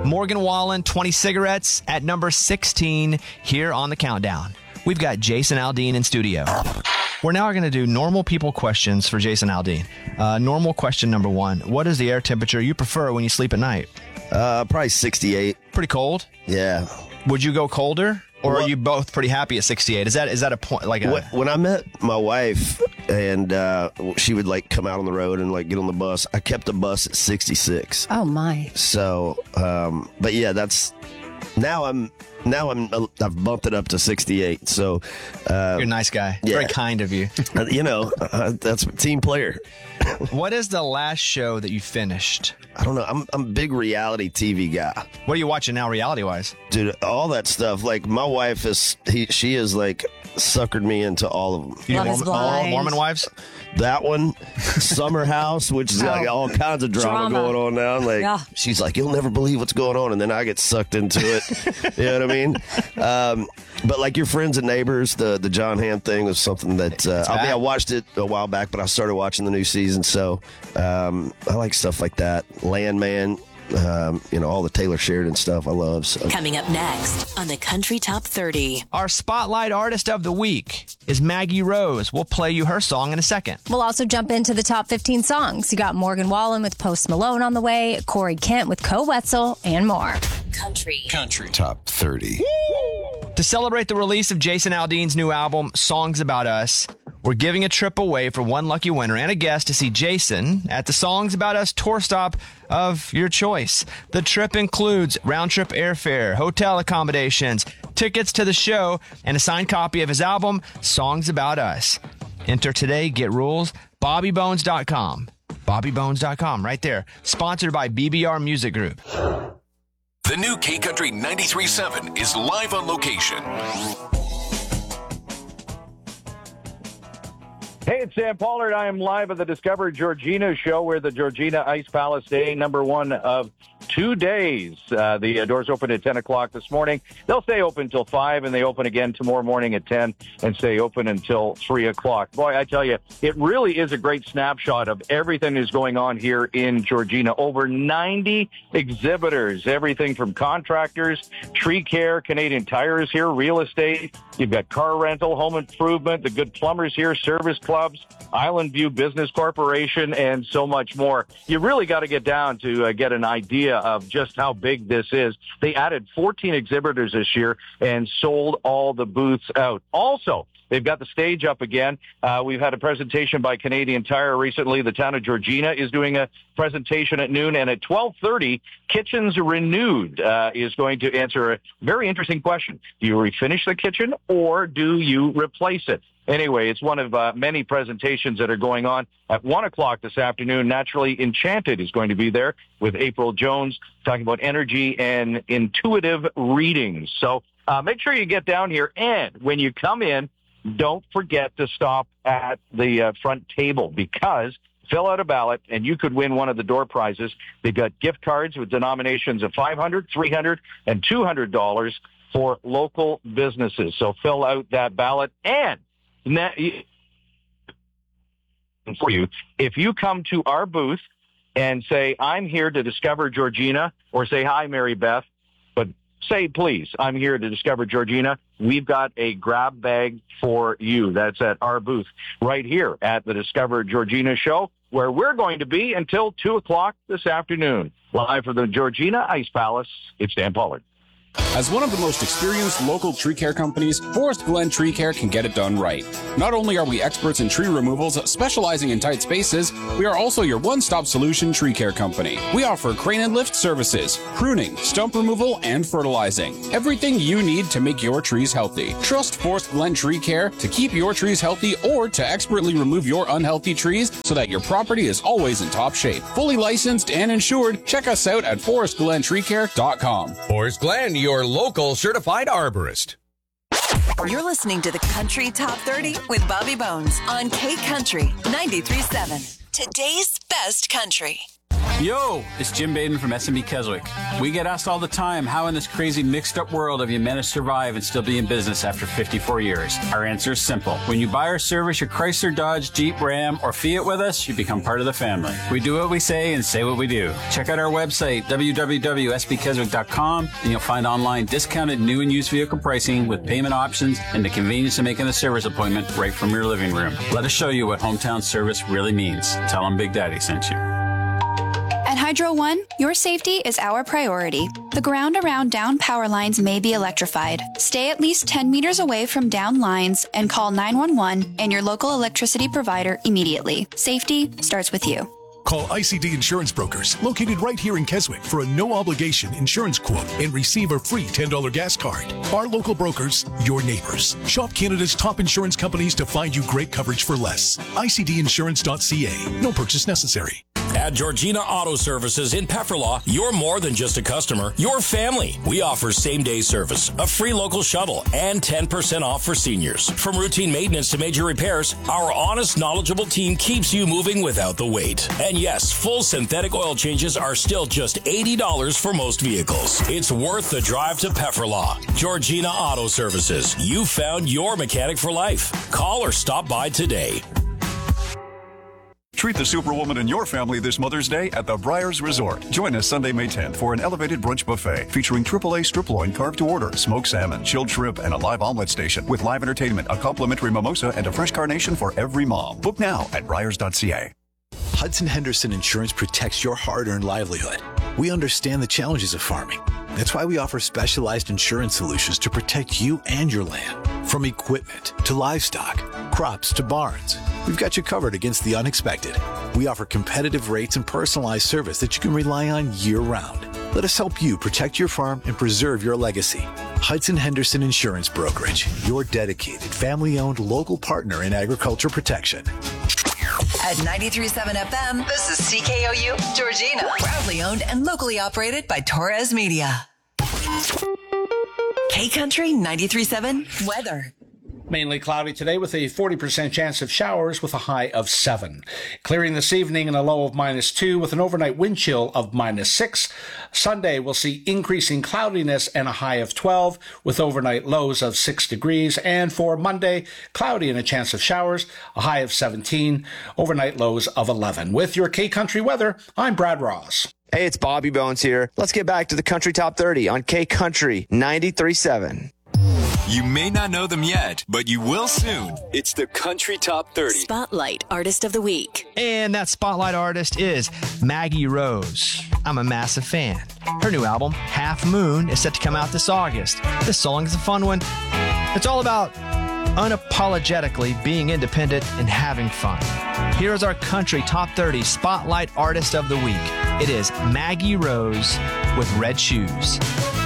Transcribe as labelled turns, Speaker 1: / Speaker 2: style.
Speaker 1: Morgan Wallen, 20 cigarettes at number 16 here on the countdown. We've got Jason Aldean in studio. We're now going to do normal people questions for Jason Aldean. Normal question number 1. What is the air temperature you prefer when you sleep at night?
Speaker 2: Probably 68.
Speaker 1: Pretty cold?
Speaker 2: Yeah.
Speaker 1: Would you go colder? Or are you both pretty happy at 68? Is that a point?
Speaker 2: When I met my wife and she would like come out on the road and like get on the bus, I kept the bus at 66.
Speaker 3: Oh my.
Speaker 2: So, but yeah, I've bumped it up to 68. So,
Speaker 1: you're a nice guy.
Speaker 2: Yeah.
Speaker 1: Very kind of you.
Speaker 2: That's a team player.
Speaker 1: What is the last show that you finished?
Speaker 2: I don't know. I'm a big reality TV guy.
Speaker 1: What are you watching now, reality-wise?
Speaker 2: Dude, all that stuff. Like, my wife she is like suckered me into all of them.
Speaker 1: You
Speaker 3: Love is
Speaker 1: all
Speaker 3: Blind.
Speaker 1: Mormon wives?
Speaker 2: That one, Summer House, which is like all kinds of drama going on now. Like, she's like, you'll never believe what's going on. And then I get sucked into it. You know what I mean? But like Your Friends and Neighbors, the John Hamm thing was something that, I watched it a while back, but I started watching the new season. So I like stuff like that. Landman. All the Taylor Sheridan stuff I love. So.
Speaker 4: Coming up next on the Country Top 30.
Speaker 1: Our Spotlight Artist of the Week is Maggie Rose. We'll play you her song in a second.
Speaker 3: We'll also jump into the top 15 songs. You got Morgan Wallen with Post Malone on the way, Corey Kent with Co Wetzel, and more.
Speaker 4: Country
Speaker 2: Top 30.
Speaker 1: To celebrate the release of Jason Aldean's new album, Songs About Us, we're giving a trip away for one lucky winner and a guest to see Jason at the Songs About Us tour stop of your choice. The trip includes round-trip airfare, hotel accommodations, tickets to the show, and a signed copy of his album, Songs About Us. Enter today, get rules, BobbyBones.com. BobbyBones.com, right there. Sponsored by BBR Music Group.
Speaker 5: The new K-Country 93.7 is live on location.
Speaker 6: Hey, it's Sam Pollard. I am live at the Discover Georgina show. We're the Georgina Ice Palace Day, number 1 of 2 days. The doors open at 10 o'clock this morning. They'll stay open until 5, and they open again tomorrow morning at 10 and stay open until 3 o'clock. Boy, I tell you, it really is a great snapshot of everything that's going on here in Georgina. Over 90 exhibitors, everything from contractors, tree care, Canadian Tire is here, real estate. You've got car rental, home improvement, the good plumbers here, service clubs, Island View Business Corporation, and so much more. You really got to get down to get an idea of just how big this is. They added 14 exhibitors this year and sold all the booths out. Also, they've got the stage up again. We've had a presentation by Canadian Tire recently. The town of Georgina is doing a presentation at noon. And at 12:30, Kitchens Renewed is going to answer a very interesting question. Do you refinish the kitchen or do you replace it? Anyway, it's one of many presentations that are going on. At 1 o'clock this afternoon, Naturally Enchanted is going to be there with April Jones talking about energy and intuitive readings. So make sure you get down here. And when you come in, don't forget to stop at the front table because fill out a ballot and you could win one of the door prizes. They've got gift cards with denominations of $500, $300, and $200 for local businesses. So fill out that ballot. And for you, if you come to our booth and say, I'm here to discover Georgina, or say, hi, Mary Beth, but say, please, I'm here to discover Georgina, we've got a grab bag for you. That's at our booth right here at the Discover Georgina show, where we're going to be until 2 o'clock this afternoon. Live from the Georgina Ice Palace, it's Dan Pollard.
Speaker 7: As one of the most experienced local tree care companies, Forest Glen Tree Care can get it done right. Not only are we experts in tree removals, specializing in tight spaces, we are also your one-stop solution tree care company. We offer crane and lift services, pruning, stump removal, and fertilizing. Everything you need to make your trees healthy. Trust Forest Glen Tree Care to keep your trees healthy or to expertly remove your unhealthy trees so that your property is always in top shape. Fully licensed and insured, check us out at forestglentreecare.com.
Speaker 8: Forest Glen, your local certified arborist.
Speaker 4: You're listening to the Country Top 30 with Bobby Bones on K Country 93.7. Today's best country.
Speaker 9: Yo, it's Jim Baden from SMB Keswick. We get asked all the time, how in this crazy mixed up world have you managed to survive and still be in business after 54 years? Our answer is simple. When you buy or service your Chrysler, Dodge, Jeep, Ram, or Fiat with us, you become part of the family. We do what we say and say what we do. Check out our website, www.sbkeswick.com, and you'll find online discounted new and used vehicle pricing with payment options and the convenience of making a service appointment right from your living room. Let us show you what hometown service really means. Tell them Big Daddy sent you.
Speaker 10: At Hydro One, your safety is our priority. The ground around down power lines may be electrified. Stay at least 10 meters away from down lines and call 911 and your local electricity provider immediately. Safety starts with you.
Speaker 11: Call ICD Insurance Brokers, located right here in Keswick, for a no-obligation insurance quote and receive a free $10 gas card. Our local brokers, your neighbors. Shop Canada's top insurance companies to find you great coverage for less. ICDinsurance.ca. No purchase necessary.
Speaker 12: At Georgina Auto Services in Pefferlaw, you're more than just a customer, you're family. We offer same-day service, a free local shuttle, and 10% off for seniors. From routine maintenance to major repairs, our honest, knowledgeable team keeps you moving without the wait. And yes, full synthetic oil changes are still just $80 for most vehicles. It's worth the drive to Pefferlaw. Georgina Auto Services. You found your mechanic for life. Call or stop by today.
Speaker 13: Treat the Superwoman in your family this Mother's Day at the Briars Resort. Join us Sunday, May 10th for an elevated brunch buffet featuring AAA strip loin carved to order, smoked salmon, chilled shrimp, and a live omelet station with live entertainment, a complimentary mimosa, and a fresh carnation for every mom. Book now at briars.ca.
Speaker 14: Hudson Henderson Insurance protects your hard-earned livelihood. We understand the challenges of farming. That's why we offer specialized insurance solutions to protect you and your land. From equipment to livestock, crops to barns, we've got you covered against the unexpected. We offer competitive rates and personalized service that you can rely on year-round. Let us help you protect your farm and preserve your legacy. Hudson Henderson Insurance Brokerage, your dedicated, family-owned local partner in agriculture protection.
Speaker 4: At 93.7 FM, this is CKOU Georgina. Proudly owned and locally operated by Torres Media. K-Country 93.7 weather.
Speaker 15: Mainly cloudy today with a 40% chance of showers with a high of 7. Clearing this evening and a low of -2 with an overnight wind chill of -6. Sunday we'll see increasing cloudiness and a high of 12 with overnight lows of 6 degrees. And for Monday, cloudy and a chance of showers, a high of 17, overnight lows of 11. With your K-Country weather, I'm Brad Ross.
Speaker 1: Hey, it's Bobby Bones here. Let's get back to the Country Top 30 on K-Country 93.7.
Speaker 16: You may not know them yet, but you will soon. It's the Country Top 30.
Speaker 4: Spotlight Artist of the Week.
Speaker 1: And that Spotlight artist is Maggie Rose. I'm a massive fan. Her new album, Half Moon, is set to come out this August. This song is a fun one. It's all about unapologetically being independent and having fun. Here's our Country Top 30 Spotlight Artist of the Week. It is Maggie Rose with Red Shoes.